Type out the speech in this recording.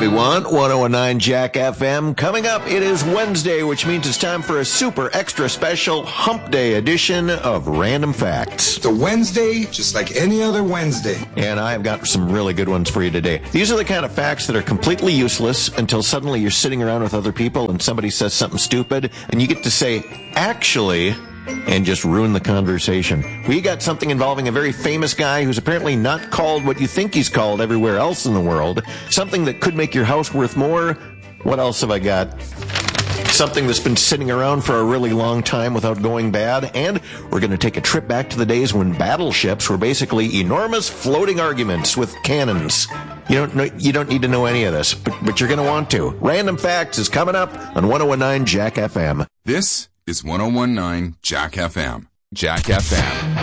everyone. 1019 Jack FM. Coming up, it is Wednesday, which means it's time for a super extra special Hump Day edition of Random Facts. It's a Wednesday, just like any other Wednesday. And I've got some really good ones for you today. These are the kind of facts that are completely useless until suddenly you're sitting around with other people and somebody says something stupid, and you get to say, actually, and just ruin the conversation. We got something involving a very famous guy who's apparently not called what you think he's called everywhere else in the world. Something that could make your house worth more. What else have I got? Something that's been sitting around for a really long time without going bad. And we're going to take a trip back to the days when battleships were basically enormous floating arguments with cannons. You don't need to know any of this, but you're going to want to. Random Facts is coming up on 1019 Jack FM. This is 1019 Jack FM. Jack FM.